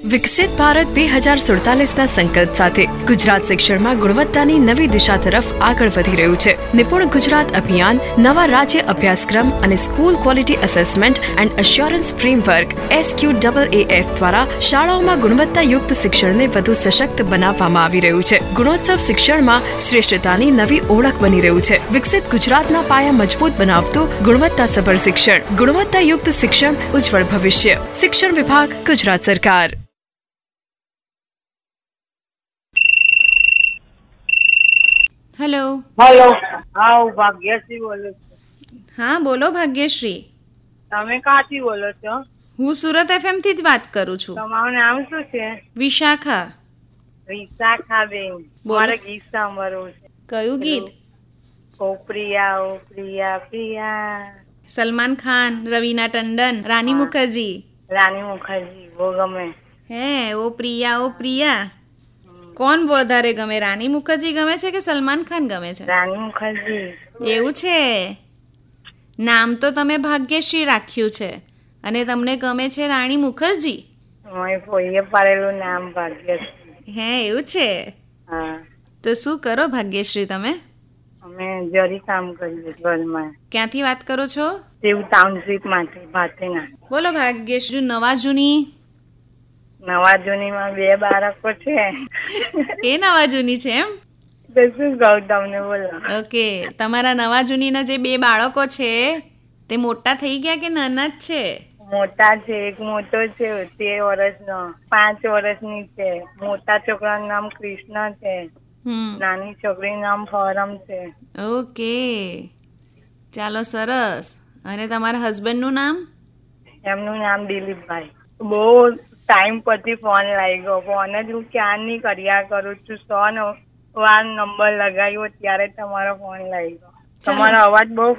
વિકસિત ભારત 2047ના સંકલ્પ સાથે ગુજરાત શિક્ષણમાં ગુણવત્તાની નવી દિશા તરફ આગળ વધી રહ્યું છે. નિપુણ ગુજરાત અભિયાન નવા રાજ્ય અભ્યાસક્રમ અને school quality assessment and assurance framework SQAAF દ્વારા શાળાઓમાં ગુણવત્તાયુક્ત શિક્ષણને વધુ સશક્ત બનાવવામાં આવી રહ્યું છે. ગુણોત્સવ શિક્ષણમાં શ્રેષ્ઠતાની નવી ઓળખ બની રહ્યું છે. વિકસિત ગુજરાતના પાયા મજબૂત બનાવતું ગુણવત્તાસભર શિક્ષણ, ગુણવત્તાયુક્ત શિક્ષણ, ઉજ્જવળ ભવિષ્ય. શિક્ષણ વિભાગ, ગુજરાત સરકાર. હેલો. હેલો. હા, હું ભાગ્યશ્રી બોલું છું. હા, બોલો ભાગ્યશ્રી. તમે ક્યાંથી બોલો છો? હું સુરત FM થી જ વાત કરું છું. તમારું નામ શું છે? વિશાખા. વિશાખાબેન. મારે ગીત સાંભળવું છે. કયું ગીત? ઓ પ્રિયા, ઓ પ્રિયા પ્રિયા. સલમાન ખાન, રવીના ટંડન, રાની મુખર્જી. રાની મુખર્જી બહુ ગમે. હે, ઓ પ્રિયા, ઓ પ્રિયા. કોણ વધારે ગમે, રાની મુખર્જી ગમે છે કે સલમાન ખાન ગમે છે? રાની મુખર્જી. એવું છે? નામ તો તમે ભાગ્યશ્રી રાખ્યું છે અને તમને ગમે છે રાણી મુખર્જી? મારી ફોઈએ પાડેલું નામ ભાગ્યશ્રી. હે, એવું છે? હા. તો શું કરો ભાગ્યશ્રી તમે? અમે જરી કામ કરીએ ઘરમાં. ક્યાંથી વાત કરો છો? દેવ ટાઉનશીપ માંથી ભાતેના. બોલો ભાગ્યશ્રી, નવા જૂની. નવા જૂનીમાં 2 બાળકો છે. એ નવા જૂની છે એમ? તો શું કહું તમને, બોલો. ઓકે, તમારા નવા જૂનીના જે 2 બાળકો છે તે મોટા થઈ ગયા કે નાના જ છે? મોટા છે. એક મોટો છે 13 વર્ષનો, 5 વર્ષની છે. મોટા છોકરાનું નામ કૃષ્ણ છે, નાની છોકરીનું નામ ફોરમ છે. ઓકે, ચાલો, સરસ. અને તમારા હસબન્ડનું નામ? એમનું નામ દિલીપભાઈ. બહુ ટાઈમ પછી ફોન લાગ્યો. ફોન જ હું ક્યારની કર્યા કરું છું. 100 વાર નંબર લગાવ્યો ત્યારે તમારો ફોન લાગ્યો. તમારો અવાજ બહુ